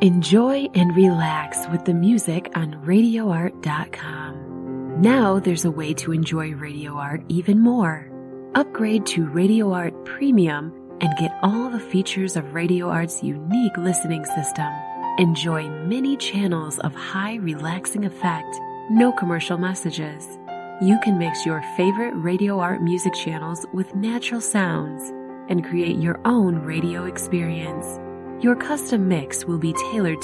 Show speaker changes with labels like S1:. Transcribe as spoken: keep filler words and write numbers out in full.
S1: Enjoy and relax with the music on radio art dot com. Now there's a way to enjoy Radio Art even more. Upgrade to Radio Art Premium and get all the features of Radio Art's unique listening system. Enjoy many channels of high relaxing effect, no commercial messages. You can mix your favorite Radio Art music channels with natural sounds and create your own radio experience. Your custom mix will be tailored